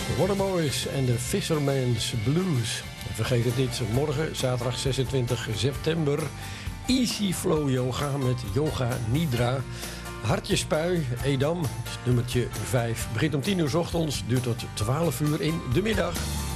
Waterboys en de Fisherman's Blues. Vergeet het niet, morgen, zaterdag 26 september... Easy Flow Yoga met Yoga Nidra. Hartjespui, Edam, nummertje 5. Begint om 10 uur 's ochtends, duurt tot 12 uur in de middag.